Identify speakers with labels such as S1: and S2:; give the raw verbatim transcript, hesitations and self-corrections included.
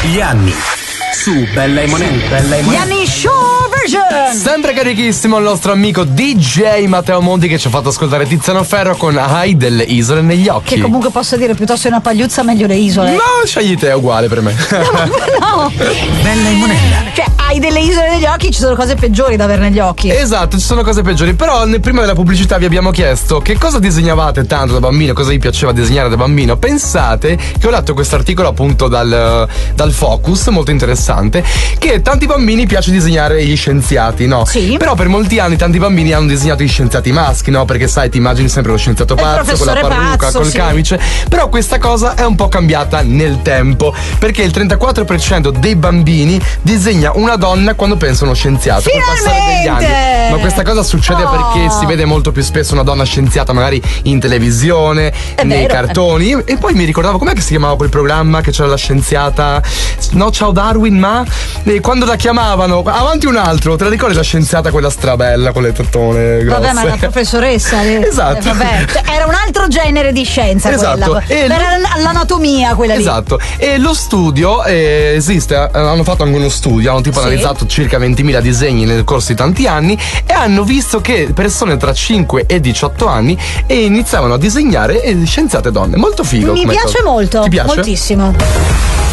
S1: Gli anni su Bella e Monella. Bella e Monella.
S2: Gli anni show version.
S3: Sempre carichissimo il nostro amico D J Matteo Monti, che ci ha fatto ascoltare Tiziano Ferro con Hai delle isole negli occhi.
S2: Che comunque posso dire, piuttosto che una pagliuzza meglio le isole.
S3: No, scegli te, è uguale per me.
S2: No,
S1: Bella e Monella.
S2: cioè hai delle isole negli occhi, ci sono cose peggiori da avere negli occhi.
S3: Esatto, ci sono cose peggiori. Però nel- prima della pubblicità vi abbiamo chiesto che cosa disegnavate tanto da bambino, cosa vi piaceva disegnare da bambino. Pensate che ho letto questo articolo appunto dal, dal Focus, molto interessante, che tanti bambini piace disegnare gli scienziati, no?
S2: Sì.
S3: Però per molti anni tanti bambini hanno disegnato gli scienziati maschi, no? Perché sai, ti immagini sempre lo scienziato pazzo con la
S2: professore
S3: parrucca,
S2: pazzo,
S3: col
S2: sì.
S3: camice. Però questa cosa è un po' cambiata nel tempo, perché il trentaquattro per cento dei bambini disegna una donna quando pensa a uno scienziato. Col passare degli anni.
S2: Finalmente!
S3: Ma questa cosa succede
S2: Oh.
S3: perché si vede molto più spesso una donna scienziata magari in televisione,
S2: È
S3: nei
S2: vero.
S3: cartoni. E poi mi ricordavo com'è che si chiamava quel programma che c'era la scienziata, no, ciao Darwin, ma e quando la chiamavano avanti un altro, te la ricordi la scienziata quella strabella con le tettone grosse?
S2: Vabbè, ma la professoressa. eh,
S3: Esatto.
S2: eh, vabbè. Cioè, era un altro genere di scienza
S3: Esatto.
S2: quella.
S3: E
S2: Era
S3: lo-
S2: l'anatomia quella lì.
S3: Esatto, e lo studio eh, esiste, eh, hanno fatto anche uno studio, hanno tipo
S2: Sì.
S3: analizzato circa ventimila disegni nel corso di tanti anni e hanno visto che persone tra cinque e diciotto anni eh, iniziavano a disegnare eh, scienziate donne. Molto figo.
S2: Mi
S3: come
S2: piace
S3: cosa.
S2: molto.
S3: Ti piace?
S2: Moltissimo.